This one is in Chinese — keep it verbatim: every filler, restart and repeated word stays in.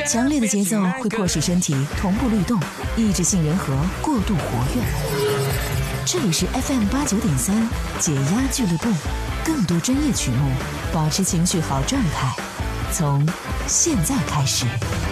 强烈的节奏会迫使身体同步律动，抑制杏仁核过度活跃。这里是 F M 八九点三解压俱乐部，更多专业曲目，保持情绪好状态，从现在开始。